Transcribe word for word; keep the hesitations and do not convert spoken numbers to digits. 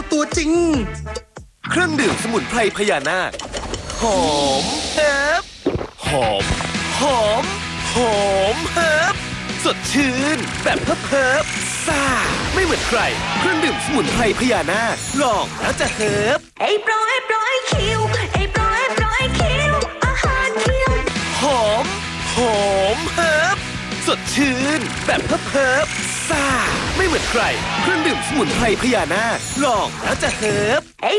ตัวจริงเครื่องดื่มสมุนไพรพญานาคหอมเฮิบหอมหอมหอมเฮิบสดชื่นแบบเฮิบเฮิบซ่าไม่เหมือนใครเครื่องดื่มสมุนไพรพญานาคลองแล้วจะเฮิบไอ้โปรไอ้โปรไอ้คิวไอ้โปรไอ้โปรไอ้คิวอาหารคิวหอมหอมเฮิบสดชื่นแบบเฮิบเฮิบซ่าไม่เหมือนใครเครื่องดื่มสมุนไพรพญานาคลองแล้วจะเฮิบไอ้